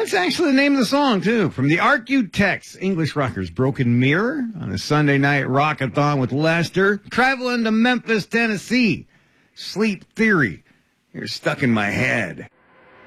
That's actually the name of the song, too. From the Architects, English rockers, Broken Mirror, on a Sunday night rockathon with Lester, traveling to Memphis, Tennessee. Sleep Theory. You're stuck in my head.